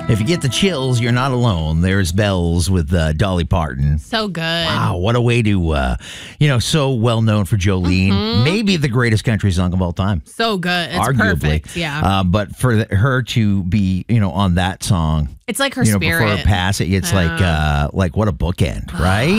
If you get the chills, you're not alone. There's Bells with Dolly Parton. So good. Wow, what a way to, so well known for Jolene. Maybe the greatest country song of all time. So good. It's Arguably. perfect. Yeah. But for her to be, on that song, It's like her spirit. before her pass, it's like what a bookend, right?